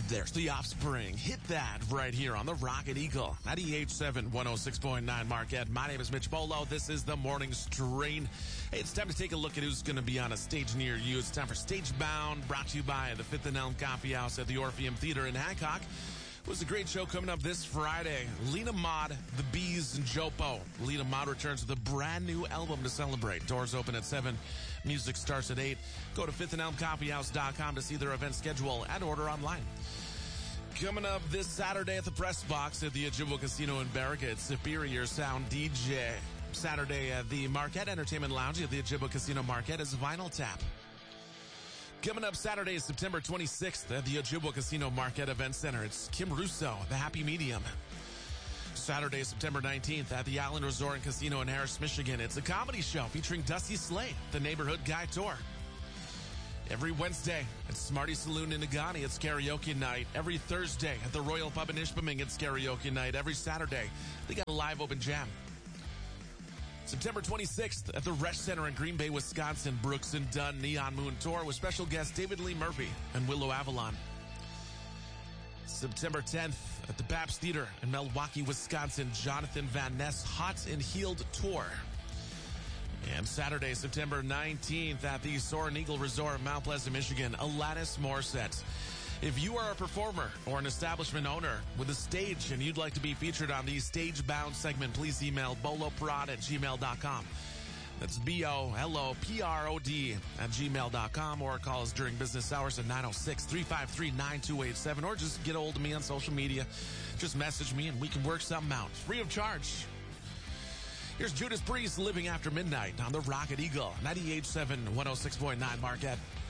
There's the Offspring. Hit that right here on the Rocket Eagle. 98.7, 106.9 Marquette. My name is Mitch Bolo. This is the Morning Strain. Hey, it's time to take a look at who's going to be on a stage near you. It's time for Stage Bound, brought to you by the Fifth and Elm Coffee House at the Orpheum Theater in Hancock. It was a great show coming up this Friday. Lena Maud, The Bees, and Jopo. Lena Maud returns with a brand new album to celebrate. Doors open at 7. Music starts at 8. Go to fifthandelmcoffeehouse.com to see their event schedule and order online. Coming up this Saturday at the Press Box at the Ojibwa Casino in Barrica, it's Superior Sound DJ. Saturday at the Marquette Entertainment Lounge at the Ojibwa Casino Marquette is Vinyl Tap. Coming up Saturday, September 26th at the Ojibwa Casino Marquette Event Center, it's Kim Russo, The Happy Medium. Saturday, September 19th at the Island Resort and Casino in Harris, Michigan, it's a comedy show featuring Dusty Slade, The Neighborhood Guy Tour. Every Wednesday at Smarty Saloon in Nagani, it's karaoke night. Every Thursday at the Royal Pub in Ishpeming, it's karaoke night. Every Saturday, they got a live open jam. September 26th at the Resch Center in Green Bay, Wisconsin, Brooks and Dunn Neon Moon Tour with special guests David Lee Murphy and Willow Avalon. September 10th at the Pabst Theater in Milwaukee, Wisconsin, Jonathan Van Ness Hot and Healed Tour. And Saturday, September 19th at the Soaring Eagle Resort, Mount Pleasant, Michigan, Alanis Morissette. If you are a performer or an establishment owner with a stage and you'd like to be featured on the Stage Bound segment, please email boloprod@gmail.com. That's BOLOPROD@gmail.com, or call us during business hours at 906-353-9287, or just get hold of me on social media. Just message me and we can work something out. Free of charge. Here's Judas Priest, Living After Midnight on the Rocket Eagle, 98.7, 106.9 Marquette.